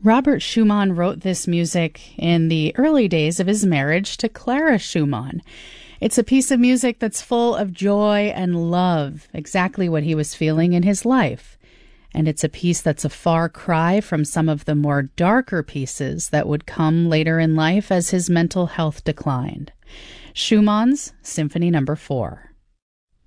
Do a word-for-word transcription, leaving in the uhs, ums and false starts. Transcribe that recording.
Robert Schumann wrote this music in the early days of his marriage to Clara Schumann. It's a piece of music that's full of joy and love, exactly what he was feeling in his life. And it's a piece that's a far cry from some of the more darker pieces that would come later in life as his mental health declined. Schumann's Symphony Number Four.